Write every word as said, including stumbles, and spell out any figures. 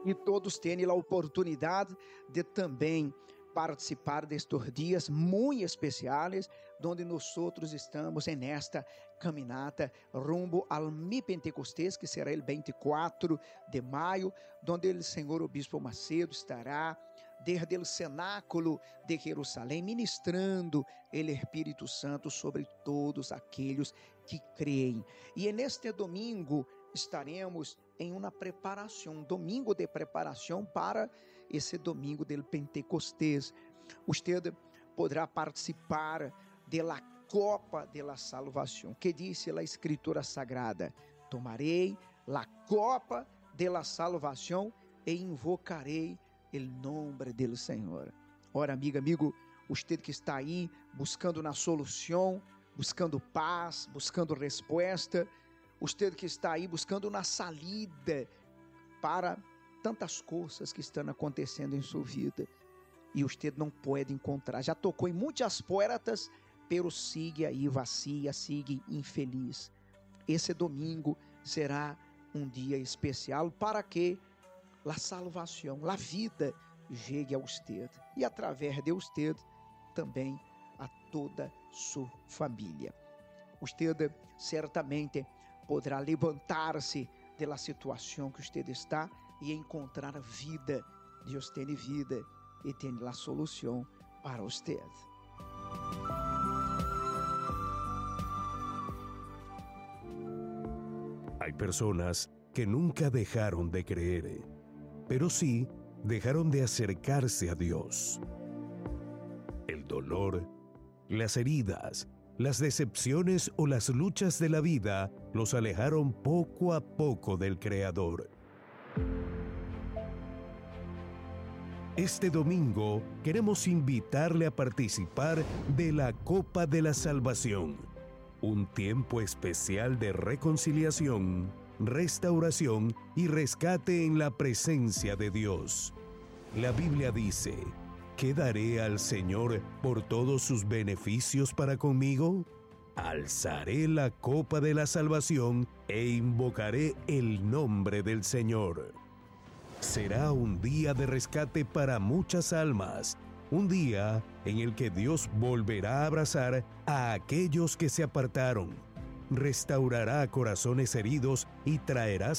e todos tenham a oportunidade de também participar destes dias muito especiais, onde nós outros estamos nesta caminhada rumo ao Mi Pentecostés, que será o vinte e quatro de maio, onde o Senhor Obispo Macedo estará desde o cenáculo de Jerusalém ministrando o Espírito Santo sobre todos aqueles que creem. E neste domingo estaremos em uma preparação, um domingo de preparação para esse domingo do Pentecostés. Você poderá participar da copa da salvação, que disse a Escritura Sagrada: tomarei a copa da salvação e invocarei o nome do Senhor. Ora, amiga, amigo, você que está aí buscando na solução, buscando paz, buscando resposta, você que está aí buscando na salida para tantas coisas que estão acontecendo em sua vida e você não pode encontrar. Já tocou em muitas portas, pero sigue aí vazia, sigue infeliz. Esse domingo será um dia especial para que a salvação, a vida chegue a você e através de você também a toda sua família. Você certamente poderá levantar-se da situação que você está e encontrar vida. Deus tem vida e tem a solução para você. Hay personas que nunca dejaron de creer, pero sí dejaron de acercarse a Dios. El dolor, las heridas, las decepciones o las luchas de la vida los alejaron poco a poco del Creador. Este domingo queremos invitarle a participar de la Copa de la Salvación, un tiempo especial de reconciliación, restauración y rescate en la presencia de Dios. La Biblia dice: ¿qué daré al Señor por todos sus beneficios para conmigo? Alzaré la copa de la salvación e invocaré el nombre del Señor. Será un día de rescate para muchas almas, un día en el que Dios volverá a abrazar a aquellos que se apartaron, restaurará corazones heridos y traerá